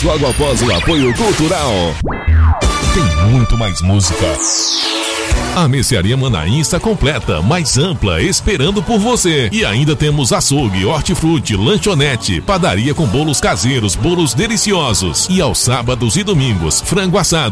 Logo após o apoio cultural. Tem muito mais música. A Mercearia Manaim está completa, mais ampla, esperando por você. E ainda temos açougue, hortifruti, lanchonete, padaria com bolos caseiros, bolos deliciosos. E aos sábados e domingos, frango assado,